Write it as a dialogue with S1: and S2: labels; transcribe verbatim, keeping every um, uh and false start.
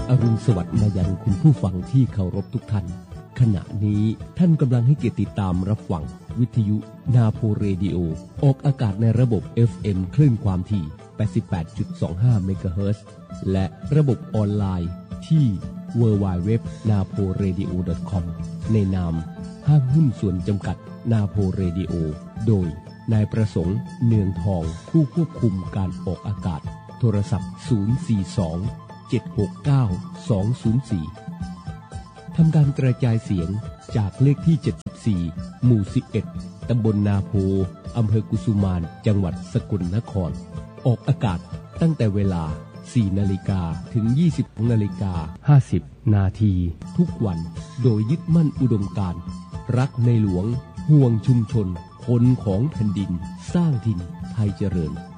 S1: อรุณสวัสดิ์มายังคุณผู้ฟังที่เคารพทุกท่านขณะนี้ท่านกำลังให้เกียรติติดตามรับฟังวิทยุนาโพเรดิโอออกอากาศในระบบ เอฟ เอ็ม คลื่นความถี่ แปดสิบแปดจุดสองห้า เมกะเฮิรตซ์ และระบบออนไลน์ที่ ดับเบิลยู ดับเบิลยู ดับเบิลยู ดอท นาโพเรดิโอ ดอท คอม ในนามห้างหุ้นส่วนจำกัดนาโพเรดิโอโดยนายประสงค์เนืองทองผู้ควบคุมการออกอากาศโทรศัพท์ศูนย์ สี่ สอง เจ็ด หก เก้า สอง ศูนย์ สี่ทำการกระจายเสียงจากเลขที่เจ็ดสิบสี่หมู่สิบเอ็ดตำบลนาโพอำเภอกุสุมานจังหวัดสกลนครออกอากาศตั้งแต่เวลาสี่นาฬิกาถึงยี่สิบนาฬิกาห้าสิบนาทีทุกวันโดยยึดมั่นอุดมการณ์รักในหลวงห่วงชุมชนคนของแผ่นดินสร้างถิ่นไทยเจริญ